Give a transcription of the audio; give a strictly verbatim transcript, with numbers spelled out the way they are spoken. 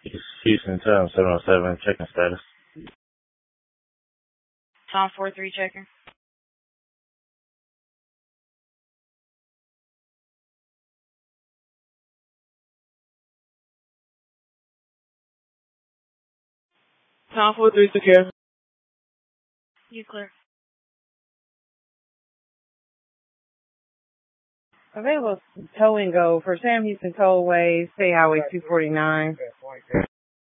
Houston, Tom seven oh seven, checking status. Tom four three checking. Tom four three secure. You clear. Available tow and go for Sam Houston Tollway, State Highway two forty-nine.